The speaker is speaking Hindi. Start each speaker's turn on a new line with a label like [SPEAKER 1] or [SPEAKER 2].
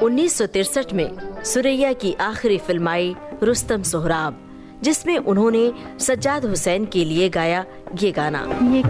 [SPEAKER 1] 1963 में सुरैया की आखिरी फिल्म आई रुस्तम सोहराब, जिसमें उन्होंने सज्जाद हुसैन के लिए गाया ये गाना।
[SPEAKER 2] ये